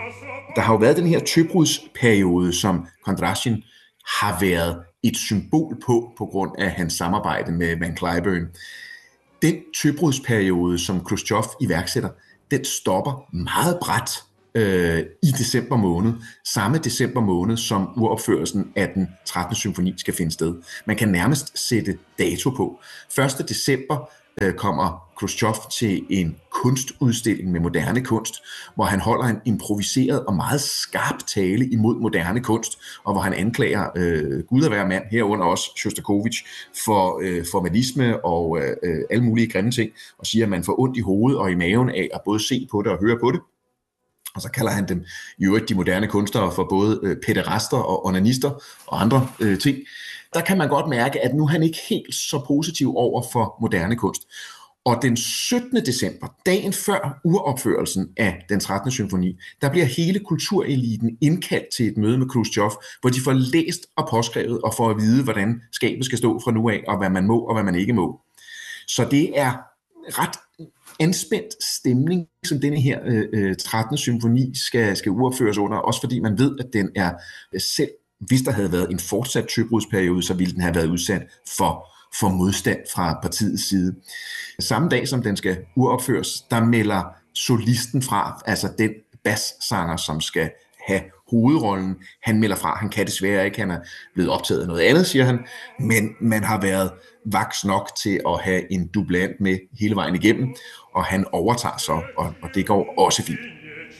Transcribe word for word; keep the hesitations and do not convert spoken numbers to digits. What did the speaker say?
Der har jo været den her tøbrudsperiode, som Kondrasjin har været et symbol på, på grund af hans samarbejde med Van Cliburn. Den tøbrudsperiode, som Khrusjtjov iværksætter, den stopper meget brat øh, i december måned, samme december måned, som uropførelsen af den trettende symfoni skal finde sted. Man kan nærmest sætte dato på. første december øh, kommer Khrusjtjov til en kunstudstilling med moderne kunst, hvor han holder en improviseret og meget skarp tale imod moderne kunst, og hvor han anklager øh, Gud at være mand, herunder også Sjostakovitj, for øh, formalisme og øh, alle mulige grimme ting, og siger, at man får ondt i hovedet og i maven af at både se på det og høre på det. Og så kalder han dem i øvrigt de moderne kunstnere for både øh, pæderaster og onanister og andre øh, ting. Der kan man godt mærke, at nu er han ikke helt så positiv over for moderne kunst. Og den syttende december, dagen før uropførelsen af den trettende symfoni, der bliver hele kultureliten indkaldt til et møde med Khrusjtjov, hvor de får læst og påskrevet og får at vide, hvordan skabet skal stå fra nu af, og hvad man må og hvad man ikke må. Så det er ret anspændt stemning, som denne her øh, trettende symfoni skal, skal uopføres under, også fordi man ved, at den er selv, hvis der havde været en fortsat tøbrudsperiode, så ville den have været udsat for for modstand fra partiets side. Samme dag, som den skal uropføres, der melder solisten fra, altså den bassanger, som skal have hovedrollen, han melder fra, han kan desværre ikke, han er blevet optaget af noget andet, siger han, men man har været vaks nok til at have en dublant med hele vejen igennem, og han overtager så, og, og det går også fint.